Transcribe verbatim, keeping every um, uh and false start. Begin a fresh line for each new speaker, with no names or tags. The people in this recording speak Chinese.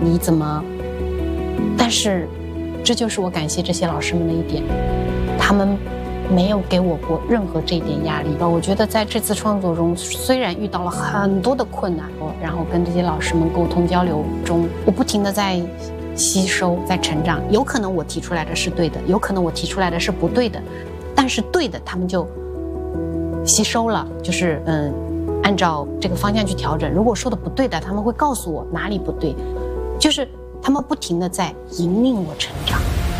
你怎么？但是，这就是我感谢这些老师们的一点，他们没有给我过任何这一点压力。我觉得在这次创作中，虽然遇到了很多的困难，然后跟这些老师们沟通交流中，我不停地在吸收，在成长。有可能我提出来的是对的，有可能我提出来的是不对的，但是对的他们就吸收了，就是嗯，按照这个方向去调整。如果说的不对的，他们会告诉我哪里不对，就是他们不停地在引领我成长。